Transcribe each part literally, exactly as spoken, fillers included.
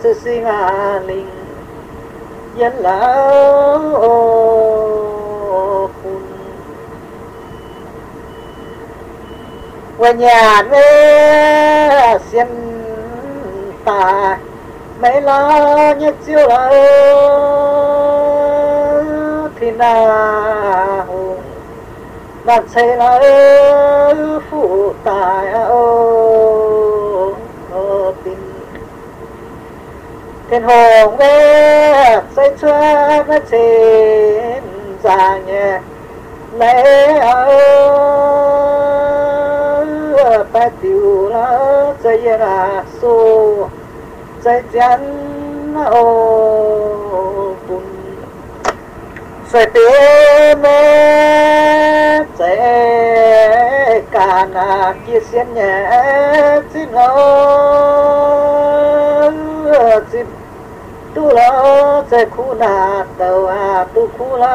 chữ sinh à linh yên là phun về nhà về xiên ta mấy lo như chiều là thì nào bạn xây là phụ tài ô tình thiên hồn về xây chưa nó trên già nhẹ lấy ở ba tiêu là xây là số xây chắn ô bùn xây tiêu mê xây cả nà kia xiên nhẹ xin nó xin tu lo xây khu nà tàu à tu khu lo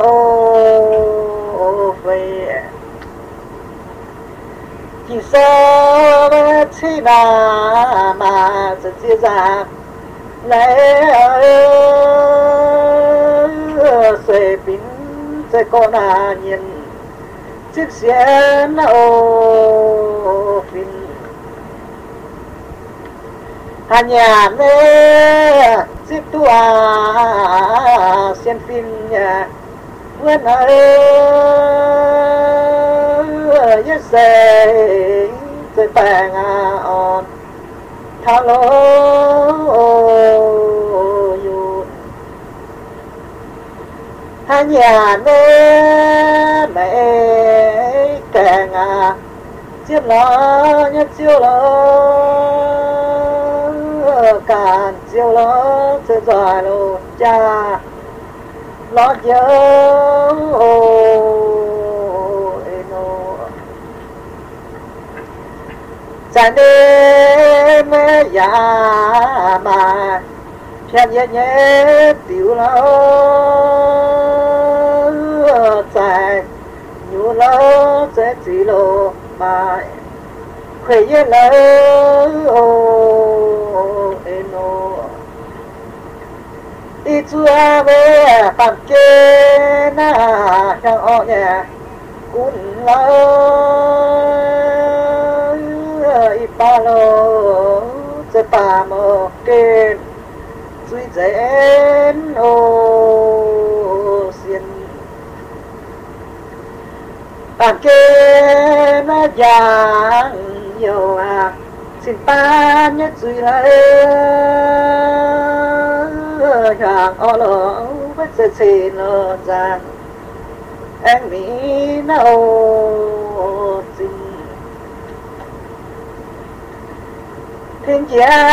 về chỉ sao chỉ là mà sẽ chia ra lấy xuề pin sẽ có là nhìn chiếc xe ô pin hà nhà mê chiếc tua xem phim nhà vươn ơi nhất sẽ sẽ bàng on thao lô yun hai nhà mê mẹ càng à chiếc lo nhất chiêu lo càng chiêu lo sẽ giỏi lô cha lo nhớ chẳng đi mê ya mà phiền nhẹ nhẹ tiểu lo chạy nhu lo sẽ chỉ lo mà khỏe nhẹ lo eno đi chua về phạm kê na cho họ nhà cún lo ba lô sẽ ba mơ kên duy dễn ô xiên bạn kê nó giang nhiều à xin ba nhất duy lấy hàng ô lô với sẽ xin lô giang anh mỹ nó ô xin thiên gia